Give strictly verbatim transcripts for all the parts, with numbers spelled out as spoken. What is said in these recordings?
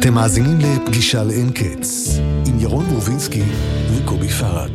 אתם מאזינים לפגישה לאין קץ, עם ירון ברובינסקי וקובי פראץ'.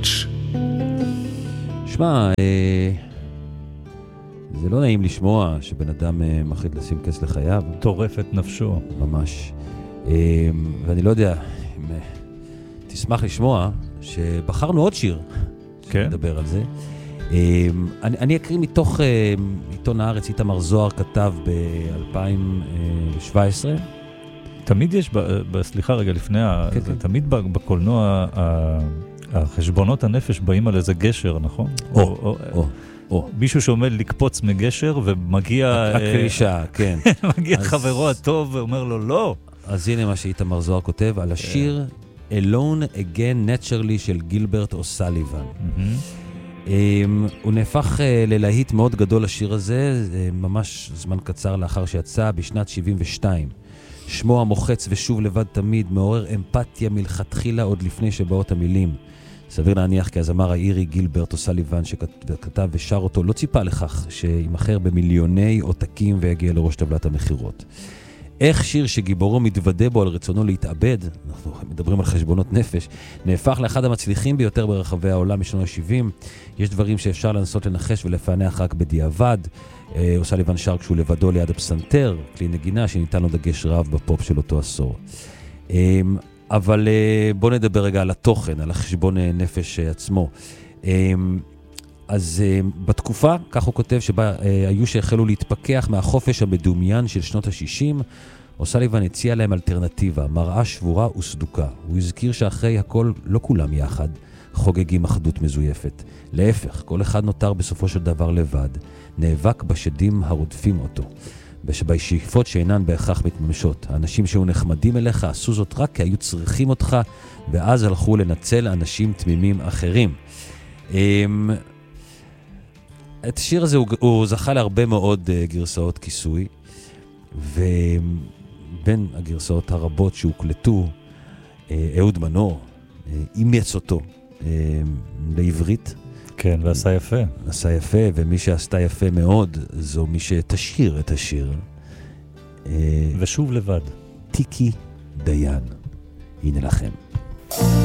שמע, אה, זה לא נעים לשמוע שבן אדם אה, מחליט לשים קץ לחייו. טורף את נפשו. ממש. אה, ואני לא יודע, אם, אה, תשמח לשמוע שבחרנו עוד שיר. כן. נדבר על זה. אה, אני, אני אקריא מתוך אה, עיתון הארץ, איתמר זוהר כתב ב-אלפיים שבע עשרה. תמיד יש, ב, ב, סליחה רגע לפני, כן, זה כן. תמיד בקולנוע, ה- החשבונות הנפש באים על איזה גשר, נכון? או, או, או. או. מישהו שעומד לקפוץ מגשר ומגיע הקלישה, כן. מגיע אז- חברו הטוב ואומר לו לא. אז הנה מה שאיתמר זוהר כותב על השיר Alone Again Naturally של גילברט אוסליבן. Um, הוא נהפך uh, ללהיט מאוד גדול לשיר הזה, uh, ממש זמן קצר לאחר שיצא, בשנת שבעים ושתיים. שמו המוחץ ושוב לבד תמיד, מעורר אמפתיה מלכתחילה עוד לפני שבאות המילים. סביר להניח כי הזמר האירי גילברט אוסליבן שכתב ושר אותו לא ציפה לכך שימחר במיליוני עותקים ויגיע לראש טבלת המחירות. איך שיר שגיבורו מתוודה בו על רצונו להתאבד, אנחנו מדברים על חשבונות נפש, נהפך לאחד המצליחים ביותר ברחבי העולם משנות ה-שבעים. יש דברים שאפשר לנסות לנחש ולפענח רק בדיעבד. אוסליבן שר כשהוא לבדו ליד הפסנתר, כלי נגינה שניתן לו דגש רב בפופ של אותו עשור. אבל בוא נדבר רגע על התוכן, על החשבון נפש עצמו. אז בתקופה, כך הוא כותב, שבה היו שהחלו להתפכח מהחופש המדומיין של שנות ה-שישים, אוסליבן הציע להם אלטרנטיבה, מראה שבורה וסדוקה. הוא הזכיר שאחרי הכל לא כולם יחד חוגגים אחדות מזויפת. להפך, כל אחד נותר בסופו של דבר לבד, נאבק בשדים הרודפים אותו. בשאיפות שאינן בהכרח מתממשות. האנשים שהיו נחמדים אליך עשו זאת רק כי היו צריכים אותך, ואז הלכו לנצל אנשים תמימים אחרים. את השיר הזה הוא, הוא זכה להרבה מאוד uh, גרסאות כיסוי, ובין הגרסאות הרבות שהוקלטו, uh, אהוד מנור uh, אימץ אותו uh, לעברית. כן, ועשה יפה. עשה יפה, ומי שעשתה יפה מאוד זו מי שתשיר את השיר. Uh, ושוב לבד. טיקי דיין. הנה לכם.